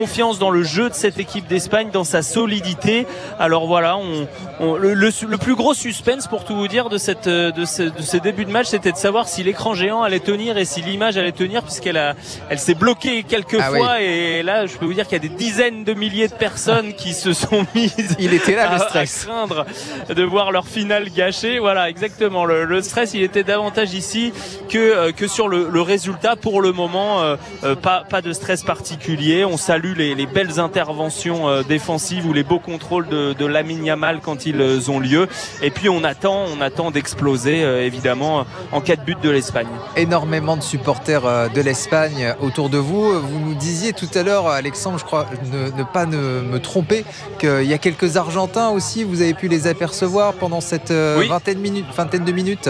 confiance dans le jeu de cette équipe d'Espagne, dans sa solidité. Alors voilà, le plus gros suspense, pour tout vous dire, de ce début de match, c'était de savoir si l'écran géant allait tenir et si l'image allait tenir, puisqu'elle s'est bloquée quelques fois. Oui. Et là, je peux vous dire qu'il y a des dizaines de milliers de personnes qui se sont mises il était là, le stress. à craindre de voir leur finale gâchée. Voilà, exactement. Le stress, il était davantage ici que sur le résultat. Pour le moment, pas de stress particulier. On salue les belles interventions défensives ou les beaux contrôles de Lamine Yamal quand ils ont lieu. Et puis on attend d'exploser évidemment en cas de but de l'Espagne. Énormément de supporters de l'Espagne autour de vous. Vous nous disiez tout à l'heure, Alexandre, je crois, ne pas me tromper, qu'il y a quelques Argentins aussi, vous avez pu les apercevoir pendant cette vingtaine de minutes.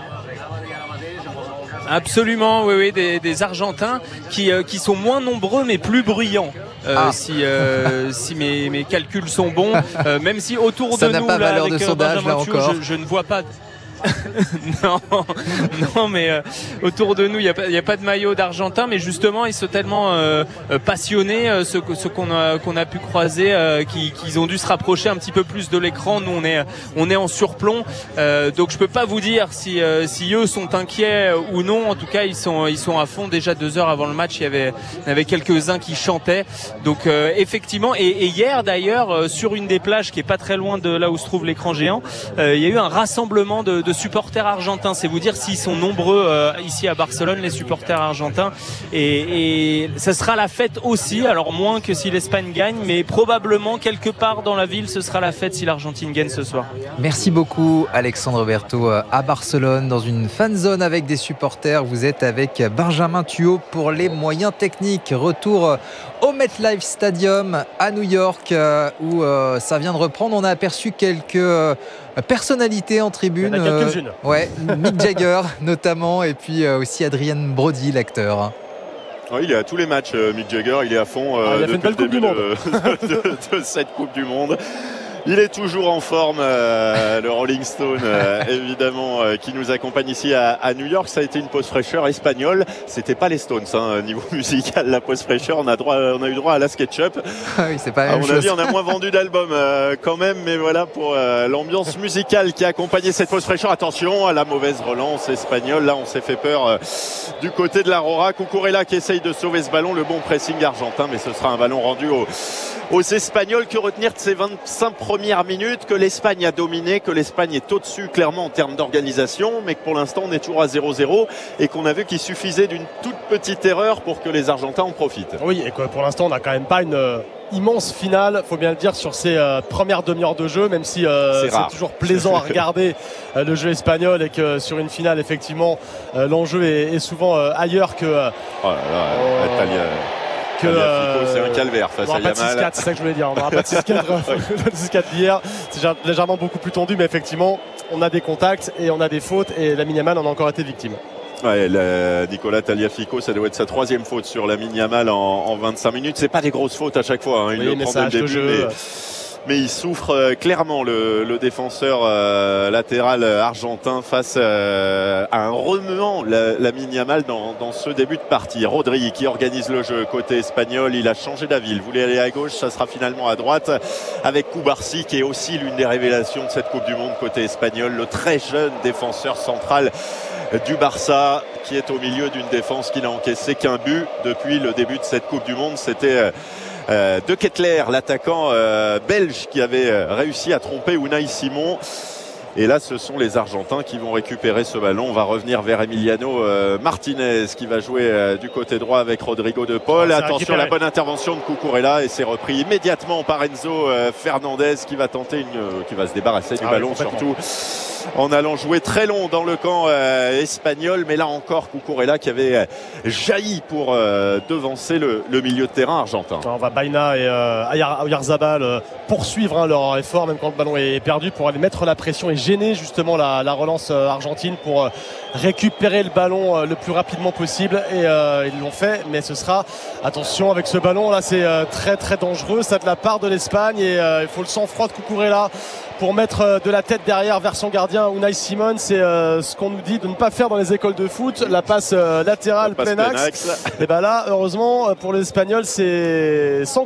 Absolument, oui, des Argentins qui sont moins nombreux mais plus bruyants. Si mes calculs sont bons, même si autour ça de n'a nous, pas là, valeur avec de sondage, Benjamin là Thiaud, encore. je ne vois pas. non, mais autour de nous, il y a pas de maillot d'Argentin, mais justement, ils sont tellement passionnés, ceux qu'on a pu croiser, qu'ils ont dû se rapprocher un petit peu plus de l'écran. Nous, on est en surplomb, donc je peux pas vous dire si eux sont inquiets ou non. En tout cas, ils sont à fond. Déjà 2 heures avant le match, il y avait quelques-uns qui chantaient. Donc effectivement, et hier d'ailleurs, sur une des plages qui est pas très loin de là où se trouve l'écran géant, il y a eu un rassemblement de supporters argentins. C'est vous dire s'ils sont nombreux ici à Barcelone, les supporters argentins, et ça sera la fête aussi, alors moins que si l'Espagne gagne, mais probablement quelque part dans la ville ce sera la fête si l'Argentine gagne ce soir. Merci beaucoup Alexandre Berthaud à Barcelone, dans une fan zone avec des supporters. Vous êtes avec Benjamin Thiaud pour les moyens techniques. Retour au MetLife Stadium à New York où ça vient de reprendre. On a aperçu quelques personnalités en tribune. Il y en a quelques-unes. Mick Jagger notamment, et puis aussi Adrien Brody, l'acteur. Oui, il est à tous les matchs, Mick Jagger. Il est à fond depuis le début de cette Coupe du Monde. Il est toujours en forme, le Rolling Stone, évidemment, qui nous accompagne ici à New York. Ça a été une pause fraîcheur espagnole. C'était pas les Stones, niveau musical, la pause fraîcheur. On a eu droit à la SketchUp. Oui, c'est pas la même chose. À mon avis, on a moins vendu d'albums quand même, mais voilà pour l'ambiance musicale qui a accompagné cette pause fraîcheur. Attention à la mauvaise relance espagnole. Là, on s'est fait peur du côté de l'Aurora. Cucurella qui essaye de sauver ce ballon. Le bon pressing argentin, mais ce sera un ballon rendu aux Espagnols. Que retenir de ces 25 premières minutes? Que l'Espagne a dominé, que l'Espagne est au-dessus clairement en termes d'organisation, mais que pour l'instant on est toujours à 0-0 et qu'on a vu qu'il suffisait d'une toute petite erreur pour que les Argentins en profitent. Oui, et que pour l'instant on n'a quand même pas une immense finale, faut bien le dire, sur ces premières demi-heures de jeu, même si c'est toujours plaisant à regarder le jeu espagnol, et que sur une finale effectivement l'enjeu est souvent ailleurs que oh là là, c'est un calvaire face à Yamal. C'est ça que je voulais dire. On n'aura pas de 6-4 le 6-4 d'hier. C'est légèrement beaucoup plus tendu, mais effectivement, on a des contacts et on a des fautes, et Lamine Yamal en a encore été victime. Ouais, Nicolas Tagliafico, ça doit être sa 3e faute sur Lamine Yamal en 25 minutes. C'est pas des grosses fautes à chaque fois. Il le prend dès le début, mais il souffre clairement, le défenseur latéral argentin, face à un remuant Lamine Yamal dans ce début de partie. Rodri qui organise le jeu côté espagnol. Il a changé d'avis. Il voulait aller à gauche, ça sera finalement à droite, avec Cubarsí qui est aussi l'une des révélations de cette Coupe du Monde côté espagnol. Le très jeune défenseur central du Barça, qui est au milieu d'une défense qui n'a encaissé qu'un but depuis le début de cette Coupe du Monde. C'était De Ketelaere, l'attaquant belge, qui avait réussi à tromper Unai Simon. Et là, ce sont les Argentins qui vont récupérer ce ballon. On va revenir vers Emiliano Martinez, qui va jouer du côté droit avec Rodrigo de Paul. Attention à la bonne intervention de Cucurella, et c'est repris immédiatement par Enzo Fernandez, qui va tenter qui va se débarrasser du ballon, surtout en allant jouer très long dans le camp espagnol. Mais là encore, Cucurella qui avait jailli pour devancer le milieu de terrain argentin. On va Baina et Oyarzabal poursuivre leur effort, même quand le ballon est perdu, pour aller mettre la pression et gêner justement la relance argentine pour récupérer le ballon le plus rapidement possible et ils l'ont fait, mais ce sera, attention avec ce ballon là, c'est très très dangereux ça de la part de l'Espagne et il faut le sang-froid de Cucurella pour mettre de la tête derrière vers son gardien Unai Simon. C'est ce qu'on nous dit de ne pas faire dans les écoles de foot, la passe latérale plein axe. Et ben là heureusement pour les Espagnols c'est sans